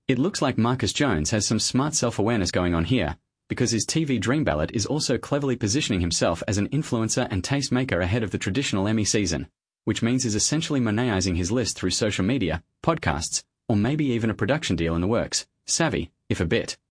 It looks like Marcus Jones has some smart self-awareness going on here, because his TV Dream Ballot is also cleverly positioning himself as an influencer and tastemaker ahead of the traditional Emmy season, which means he's essentially monetising his list through social media, podcasts, or maybe even a production deal in the works. Savvy, if a bit.